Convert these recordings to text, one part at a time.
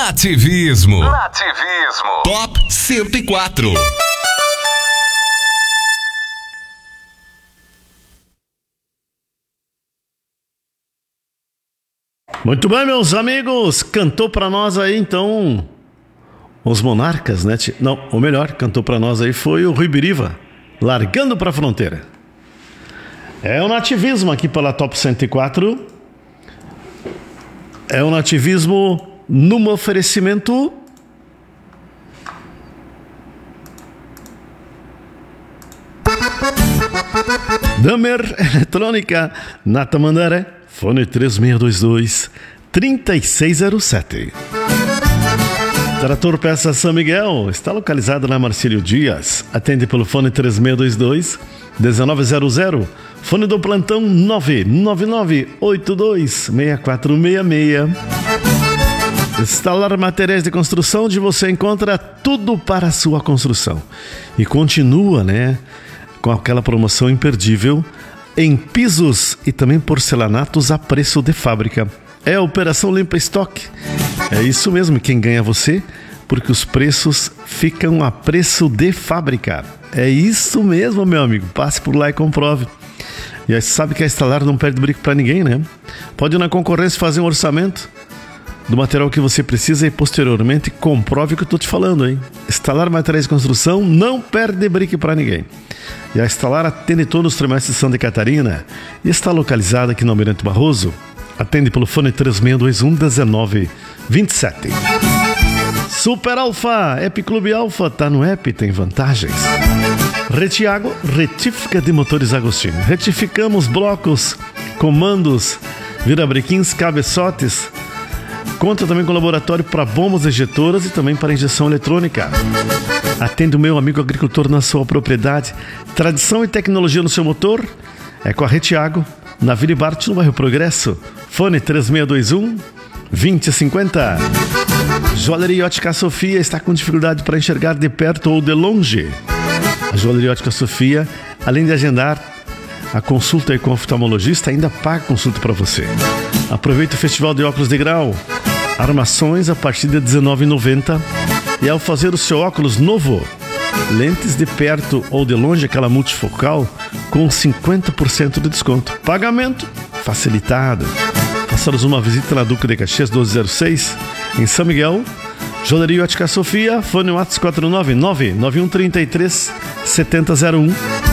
Nativismo. Top 104. Muito bem, meus amigos. Cantou pra nós aí, então, os Monarcas, né? Não, ou melhor, cantou pra nós aí foi o Rui Biriva, Largando pra Fronteira. É o nativismo aqui pela Top 104. É o nativismo num oferecimento Damer Eletrônica na Tamandaré, fone 3622-3607. Trator Peça São Miguel está localizado na Marcílio Dias. Atende pelo fone 3622-1900. Fone do plantão 999826466. Instalar materiais de construção, onde você encontra tudo para a sua construção. E continua, né, com aquela promoção imperdível em pisos e também porcelanatos a preço de fábrica. É a Operação Limpa Estoque. É isso mesmo, quem ganha é você, porque os preços ficam a preço de fábrica. É isso mesmo, meu amigo. Passe por lá e comprove. E aí sabe que a Instalar não perde brico para ninguém, né? Pode ir na concorrência fazer um orçamento do material que você precisa e posteriormente comprove o que eu estou te falando, hein? Instalar materiais de construção não perde brique para ninguém. E a Instalar atende todos os trimestres de Santa Catarina e está localizada aqui no Almirante Barroso. Atende pelo fone 3621-1927. Super Alfa, App Clube Alfa, tá no app, tem vantagens. Retiago, retífica de motores Agostinho. Retificamos blocos, comandos, virabrequins, cabeçotes. Conta também com laboratório para bombas ejetoras e também para injeção eletrônica. Atende o meu amigo agricultor na sua propriedade. Tradição e tecnologia no seu motor é com a Retiago, na Vila Bart, no bairro Progresso. Fone 3621-2050. Joalheria Ótica Sofia está com dificuldade para enxergar de perto ou de longe. A Joalheria Ótica Sofia, além de agendar a consulta aí com o oftalmologista, ainda paga consulta para você. Aproveite o Festival de Óculos de Grau. Armações a partir de R$19,90. E ao fazer o seu óculos novo, lentes de perto ou de longe, aquela multifocal, com 50% de desconto. Pagamento facilitado. Faça-nos uma visita na Duque de Caxias 1206, em São Miguel. Joalheria Ótica Sofia, fone WhatsApp 499-9133-7001.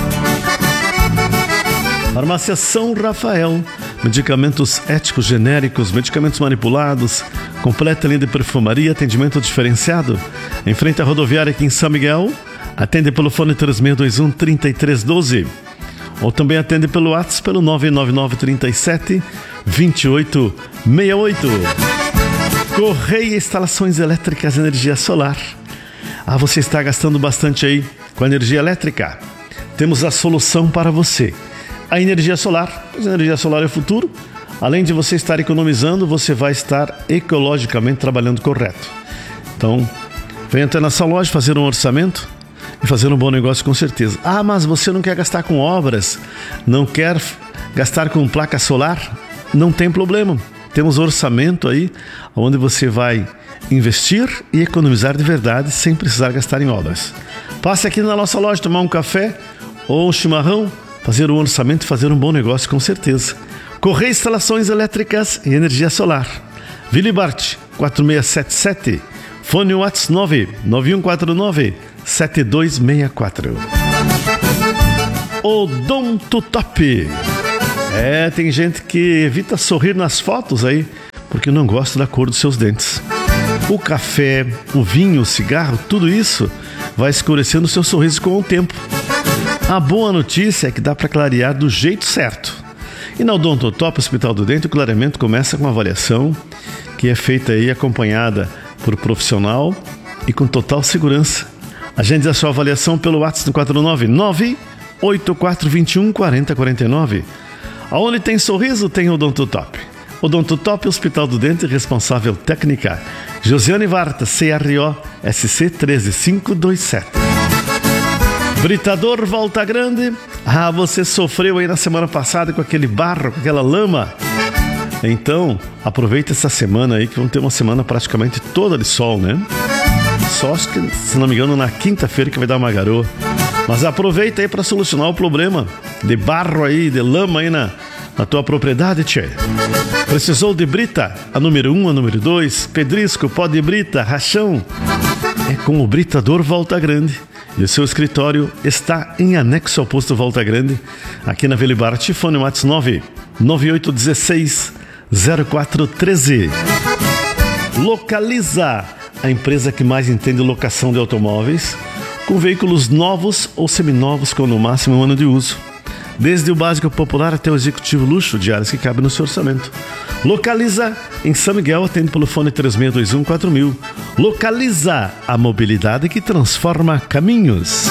Farmácia São Rafael, medicamentos éticos genéricos, medicamentos manipulados, completa linha de perfumaria, atendimento diferenciado. Em frente à rodoviária aqui em São Miguel, atende pelo fone 3621-3312. Ou também atende pelo WhatsApp pelo 999-37-2868. Correia Instalações Elétricas Energia Solar. Ah, você está gastando bastante aí com a energia elétrica? Temos a solução para você. A energia solar. A energia solar é o futuro. Além de você estar economizando, você vai estar ecologicamente trabalhando correto. Então, venha até nossa loja fazer um orçamento e fazer um bom negócio com certeza. Ah, mas você não quer gastar com obras? Não quer gastar com placa solar? Não tem problema. Temos orçamento aí, onde você vai investir e economizar de verdade, sem precisar gastar em obras. Passe aqui na nossa loja, tomar um café ou um chimarrão, fazer um orçamento e fazer um bom negócio com certeza. Correia Instalações Elétricas e Energia Solar. Vila Bart, 4677. Fone WhatsApp 99149-7264. Odonto Top. Tem gente que evita sorrir nas fotos aí, porque não gosta da cor dos seus dentes. O café, o vinho, o cigarro, tudo isso vai escurecendo o seu sorriso com o tempo. A boa notícia é que dá para clarear do jeito certo. E na Odonto Top Hospital do Dente, o clareamento começa com uma avaliação que é feita aí acompanhada por profissional e com total segurança. Agende a sua avaliação pelo WhatsApp 499-8421-4049. Aonde tem sorriso, tem Odonto Top. Odonto Top Hospital do Dente, responsável técnica Josiane Varta, CRO SC 13527. Britador Volta Grande. Ah, você sofreu aí na semana passada com aquele barro, com aquela lama Então, aproveita essa semana aí, que vamos ter uma semana praticamente toda de sol, né? Só acho que, se não me engano, na quinta-feira que vai dar uma garoa. Mas aproveita aí para solucionar o problema de barro aí, de lama aí na tua propriedade, tchê. Precisou de brita? A número 1, a número 2, pedrisco, pó de brita, rachão. É com o Britador Volta Grande. E o seu escritório está em anexo ao posto Volta Grande, aqui na Vila Bart. Fone WhatsApp 99816-0413. Localiza, a empresa que mais entende locação de automóveis, com veículos novos ou seminovos com no máximo 1 ano de uso. Desde o básico popular até o executivo luxo, de áreas que cabem no seu orçamento. Localiza em São Miguel, atende pelo fone 3621-4000. Localiza, a mobilidade que transforma caminhos.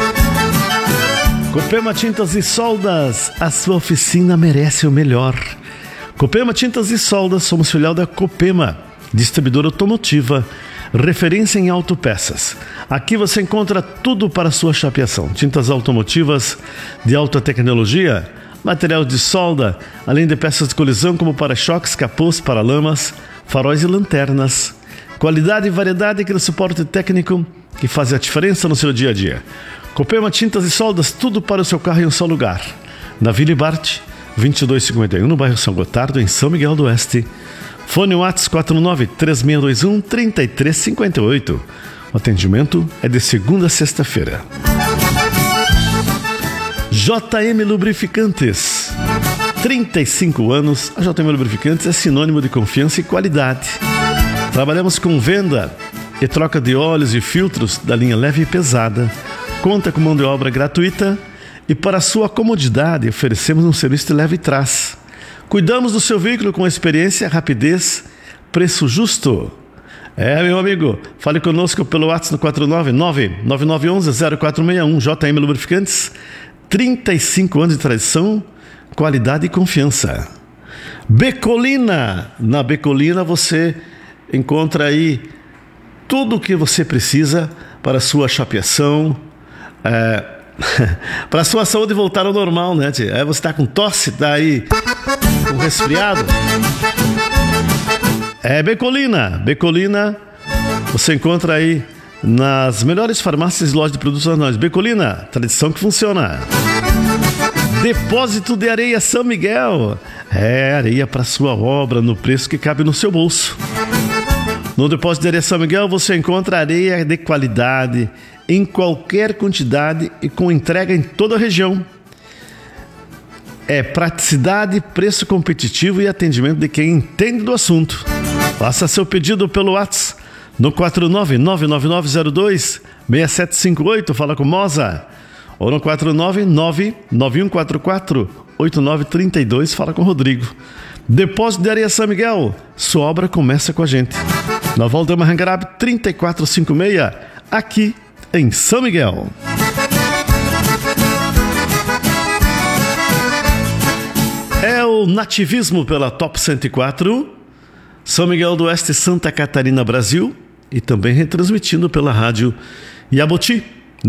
Copema Tintas e Soldas, a sua oficina merece o melhor. Copema Tintas e Soldas, somos filial da Copema, distribuidora automotiva, referência em autopeças. Aqui você encontra tudo para sua chapeação. Tintas automotivas de alta tecnologia, material de solda, além de peças de colisão como para-choques, capôs, paralamas, faróis e lanternas. Qualidade e variedade, aquele suporte técnico que faz a diferença no seu dia a dia. Copema Tintas e Soldas, tudo para o seu carro em um só lugar. Na Vila Bart, 2251, no bairro São Gotardo, em São Miguel do Oeste. Fone WhatsApp 49-3621-3358. O atendimento é de segunda a sexta-feira. JM Lubrificantes. 35 anos, a JM Lubrificantes é sinônimo de confiança e qualidade. Trabalhamos com venda e troca de óleos e filtros da linha leve e pesada. Conta com mão de obra gratuita e, para sua comodidade, oferecemos um serviço de leve e trás. Cuidamos do seu veículo com experiência, rapidez, preço justo. Meu amigo, fale conosco pelo WhatsApp no 499-9911-0461. JM Lubrificantes, 35 anos de tradição, qualidade e confiança. Becolina. Na Becolina você encontra aí tudo o que você precisa para a sua chapeação, para a sua saúde voltar ao normal, né, tia? Você está com tosse, está aí com resfriado? Becolina. Becolina você encontra aí nas melhores farmácias e lojas de produtos anuais. Becolina, tradição que funciona. Depósito de Areia São Miguel. Areia para sua obra no preço que cabe no seu bolso. No Depósito de Areia São Miguel você encontra areia de qualidade em qualquer quantidade e com entrega em toda a região. Praticidade, preço competitivo e atendimento de quem entende do assunto. Faça seu pedido pelo WhatsApp no 4999902-6758, fala com Moza. Ou no 49991448932, fala com Rodrigo. Depósito de Areia São Miguel, sua obra começa com a gente. Na Volta Mahangarab 3456, aqui em São Miguel. É o nativismo pela Top 104, São Miguel do Oeste, Santa Catarina, Brasil, e também retransmitindo pela rádio Iaboti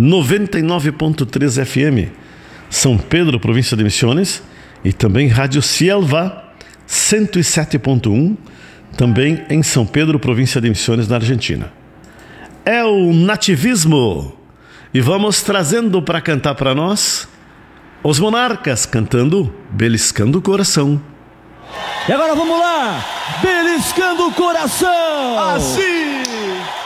99.3 FM, São Pedro, província de Misiones, e também rádio Cielva 107.1, também em São Pedro, província de Misiones, na Argentina. É o nativismo, e vamos trazendo para cantar para nós os Monarcas cantando Beliscando o Coração. E agora vamos lá, Beliscando o Coração. Assim.